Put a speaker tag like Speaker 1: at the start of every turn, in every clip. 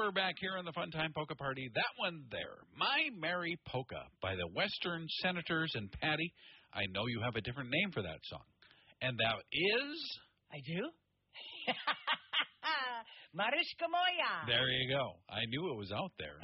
Speaker 1: we're back here on the Fun Time Polka Party. That one there, My Merry Polka by the Western Senators and Patty. I know you have a different name for that song. And that is?
Speaker 2: I do? Mariska Moya.
Speaker 1: There you go. I knew it was out there.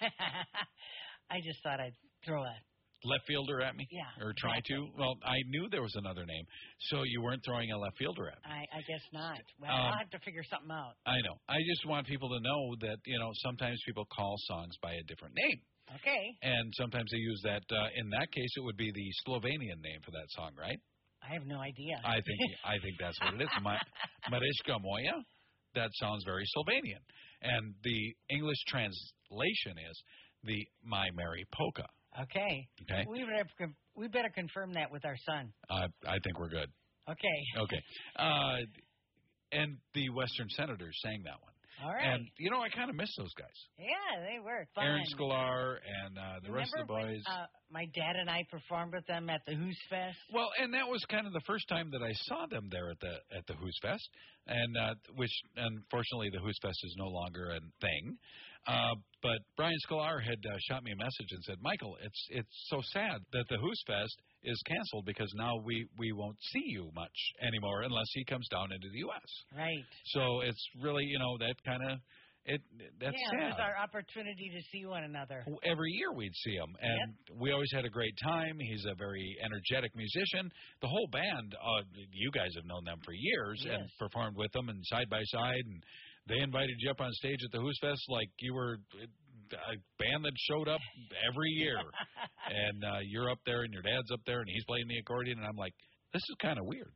Speaker 2: I just thought I'd throw a
Speaker 1: left fielder at me?
Speaker 2: Yeah.
Speaker 1: Or try to? Well, I knew there was another name, so you weren't throwing a left fielder at me.
Speaker 2: I guess not. Well, I'll have to figure something out.
Speaker 1: I know. I just want people to know that, sometimes people call songs by a different name.
Speaker 2: Okay.
Speaker 1: And sometimes they use that. In that case, it would be the Slovenian name for that song, right?
Speaker 2: I have no idea.
Speaker 1: I think that's what it is. Mariska Moja. That sounds very Slovenian. And the English translation is the My Merry Polka.
Speaker 2: Okay.
Speaker 1: Okay.
Speaker 2: We better confirm that with our son.
Speaker 1: I think we're good.
Speaker 2: Okay.
Speaker 1: Okay. And the Western Senators sang that one.
Speaker 2: All right.
Speaker 1: And, I kind of miss those guys.
Speaker 2: Yeah, they were fun.
Speaker 1: Aaron Sklar and the rest of the boys.
Speaker 2: When, my dad and I performed with them at the Who's Fest.
Speaker 1: Well, and that was kind of the first time that I saw them there at the Who's Fest, and which, unfortunately, the Who's Fest is no longer a thing. But Brian Sklar had shot me a message and said, Michael, it's so sad that the Who's Fest is canceled because now we won't see you much anymore unless he comes down into the U.S.
Speaker 2: Right.
Speaker 1: So it's really, that kind of, that's sad.
Speaker 2: It was our opportunity to see one another.
Speaker 1: Every year we'd see him, and we always had a great time. He's a very energetic musician. The whole band, you guys have known them for years and performed with them and side by side, and they invited you up on stage at the Who's Fest like you were a band that showed up every year. And you're up there, and your dad's up there, and he's playing the accordion, and I'm like, this is kind of weird.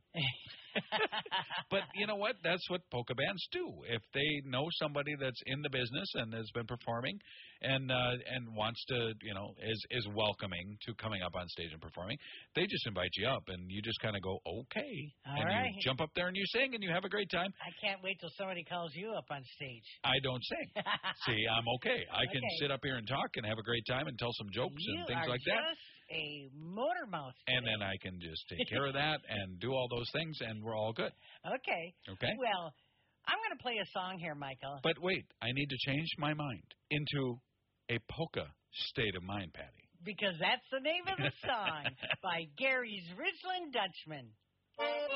Speaker 1: But you know what? That's what polka bands do. If they know somebody that's in the business and has been performing and wants to, is welcoming to coming up on stage and performing, they just invite you up, and you just kind of go, okay.
Speaker 2: All right.
Speaker 1: You jump up there and you sing, and you have a great time.
Speaker 2: I can't wait till somebody calls you up on stage.
Speaker 1: I don't sing. See, I'm okay. I can sit up here and talk and have a great time and tell some jokes and things like that.
Speaker 2: You are just a motor mouth today.
Speaker 1: And then I can just take care of that and do all those things, and we're all good.
Speaker 2: Okay.
Speaker 1: Okay.
Speaker 2: Well, I'm going to play a song here, Michael.
Speaker 1: But wait, I need to change my mind into a polka state of mind, Patty.
Speaker 2: Because that's the name of the song by Gary's Richland Dutchman.